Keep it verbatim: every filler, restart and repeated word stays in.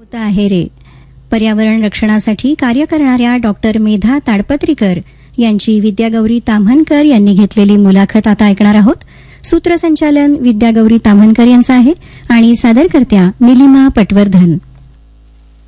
होत आहे रे. पर्यावरण रक्षणासाठी कार्य करणाऱ्या डॉक्टर मेधा ताडपत्रीकर यांची विद्यागौरी ताम्हनकर यांनी घेतलेली मुलाखत आता ऐकणार आहोत. सूत्रसंचालन विद्यागौरी ताम्हनकर यांचं आहे आणि सादरकर्त्या निलिमा पटवर्धन.